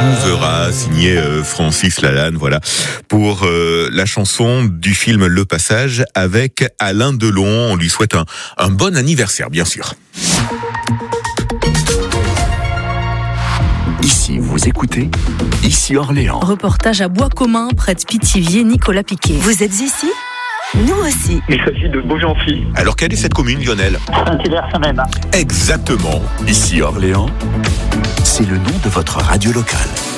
trouvera, signé Francis Lalanne, voilà, pour la chanson du film Le Passage avec Alain Delon. On lui souhaite un bon anniversaire, bien sûr. Ici, vous écoutez, ici Orléans. Reportage à Bois-Commun, près de Pithiviers, Nicolas Piquet. Vous êtes ici ? Nous aussi. Il s'agit de Beaugency. Alors, quelle est cette commune, Lionel ? Saint-Hilaire-Saint-Même. Exactement. Ici Orléans, c'est le nom de votre radio locale.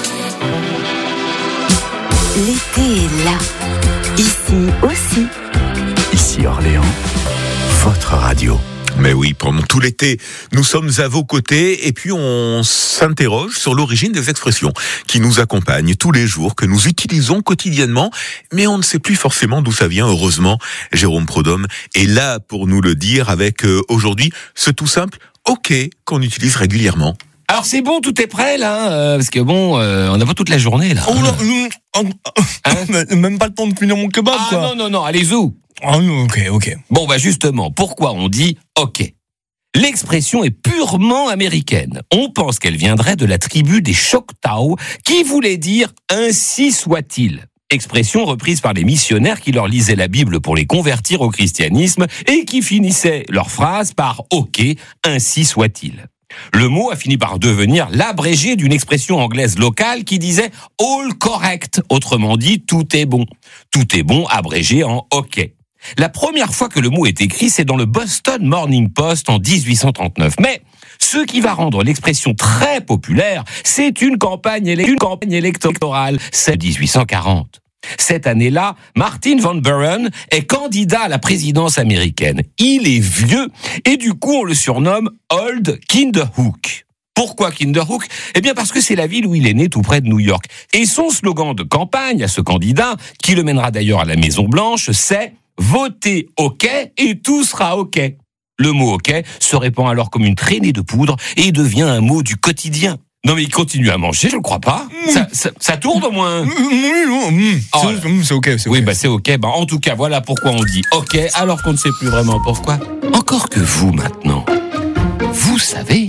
L'été est là. Ici aussi. Ici Orléans, votre radio. Mais oui, pendant tout l'été, nous sommes à vos côtés et puis on s'interroge sur l'origine des expressions qui nous accompagnent tous les jours, que nous utilisons quotidiennement, mais on ne sait plus forcément d'où ça vient. Heureusement, Jérôme Prodhomme est là pour nous le dire avec aujourd'hui ce tout simple « OK » qu'on utilise régulièrement. Alors c'est bon, tout est prêt là, parce que bon, on n'a pas toute la journée là. Oh là, même pas le temps de finir mon kebab quoi. Non, allez où. Ah ok. Bon bah justement, pourquoi on dit OK ? L'expression est purement américaine. On pense qu'elle viendrait de la tribu des Choctaw, qui voulait dire « ainsi soit-il ». Expression reprise par les missionnaires qui leur lisaient la Bible pour les convertir au christianisme et qui finissaient leur phrase par « OK, ainsi soit-il ». Le mot a fini par devenir l'abrégé d'une expression anglaise locale qui disait « all correct », autrement dit « tout est bon ». Tout est bon abrégé en « OK ». La première fois que le mot est écrit, c'est dans le Boston Morning Post en 1839. Mais ce qui va rendre l'expression très populaire, c'est une campagne électorale, celle de 1840. Cette année-là, Martin Van Buren est candidat à la présidence américaine. Il est vieux et du coup on le surnomme Old Kinderhook. Pourquoi Kinderhook ? Eh bien parce que c'est la ville où il est né tout près de New York. Et son slogan de campagne à ce candidat, qui le mènera d'ailleurs à la Maison Blanche, c'est « Votez OK et tout sera OK ». Le mot OK se répand alors comme une traînée de poudre et devient un mot du quotidien. Non mais il continue à manger, je le crois pas. Ça tourne au moins. C'est OK. Oui, bah c'est OK. Bah en tout cas, voilà pourquoi on dit OK alors qu'on ne sait plus vraiment pourquoi. Encore que vous maintenant, vous savez.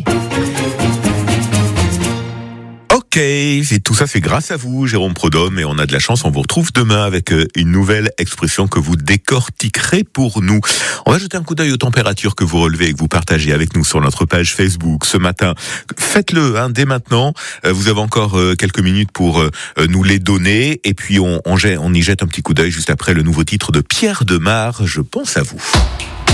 OK, et tout ça c'est grâce à vous, Jérôme Prodhomme, et on a de la chance, on vous retrouve demain avec une nouvelle expression que vous décortiquerez pour nous. On va jeter un coup d'œil aux températures que vous relevez et que vous partagez avec nous sur notre page Facebook ce matin. Faites-le dès maintenant, vous avez encore quelques minutes pour nous les donner, et puis on y jette un petit coup d'œil juste après le nouveau titre de Pierre Demar, Je pense à vous.